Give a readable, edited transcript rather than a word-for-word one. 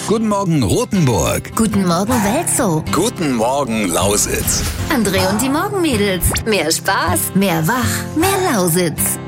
Guten Morgen, Rothenburg. Guten Morgen, Welzow. Guten Morgen, Lausitz. André und die Morgenmädels. Mehr Spaß, mehr Wach, mehr Lausitz.